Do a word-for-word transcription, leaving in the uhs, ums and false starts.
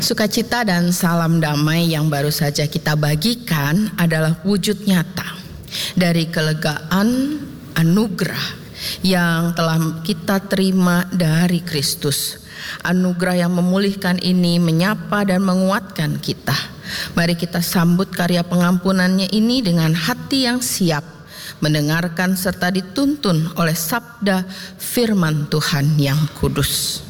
Sukacita dan salam damai yang baru saja kita bagikan adalah wujud nyata dari kelegaan anugerah yang telah kita terima dari Kristus. Anugerah yang memulihkan ini menyapa dan menguatkan kita. Mari kita sambut karya pengampunannya ini dengan hati yang siap mendengarkan serta dituntun oleh sabda firman Tuhan yang kudus.